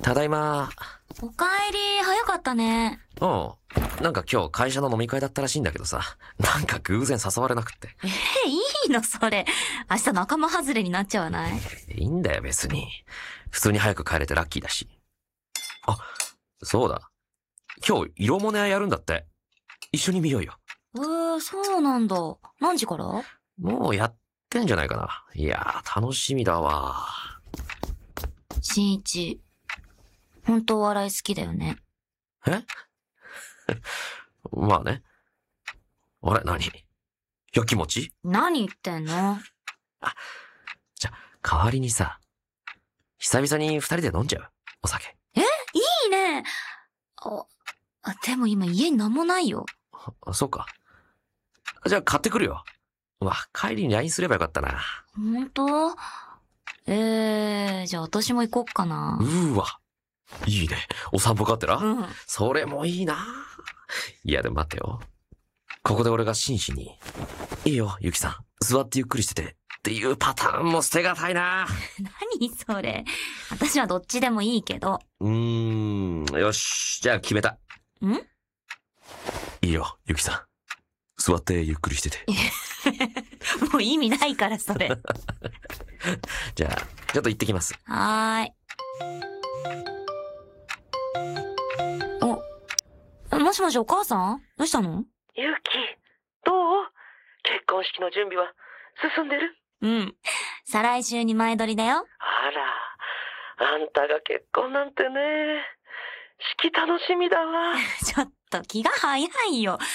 ただいま。 おかえり、早かったね。 うん。なんか今日会社の飲み会だったらしいんだけどさ。なんか偶然誘われなくって。 いいのそれ。明日仲間外れになっちゃわない？ いいんだよ別に。普通に早く帰れてラッキーだし。あ、そうだ。今日色物屋やるんだって。一緒に見ようよ。 そうなんだ。何時から？ もうやってんじゃないかな。いやー、楽しみだわ。 新一、本当お笑い好きだよね。 えまあね。あれ、何？やきもち？ 何言ってんの？ じゃ、代わりにさ、久々に二人で飲んじゃう？お酒。 いいね。でも今家に何もないよ。 そうか。じゃあ買ってくるよ。帰りに LINE すればよかったな。 本当？じゃあ私も行こっかな。 いいね。お散歩がてら？ うん。 それもいいな。いやでも待ってよ。ここで俺が真摯に、いいよ、ゆきさん。座ってゆっくりしてて。っていうパターンも捨てがたいな。 何それ。私はどっちでもいいけど。 よし。じゃあ決めた。いいよ、ゆきさん。座ってゆっくりしてて。 もう意味ないからそれ。 じゃあ、ちょっと行ってきます。 はーい。もしもしお母さん？どうしたの？ ゆき、どう？結婚式の準備は進んでる？ うん。再来週に前撮りだよ。 あら、あんたが結婚なんてね。式楽しみだわ。 ちょっと気が早いよ。